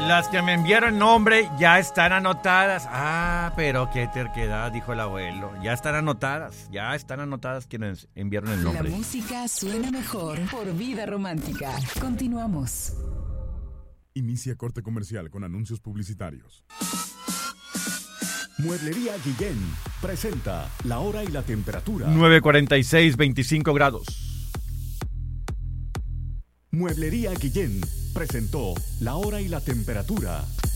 Las que me enviaron nombre ya están anotadas. Ah, pero qué terquedad, dijo el abuelo. Ya están anotadas quienes enviaron el nombre. La música suena mejor por Vida Romántica. Continuamos. Inicia corte comercial con anuncios publicitarios. Mueblería Guillén presenta la hora y la temperatura. 9:46, 25 grados. Mueblería Guillén presentó la hora y la temperatura.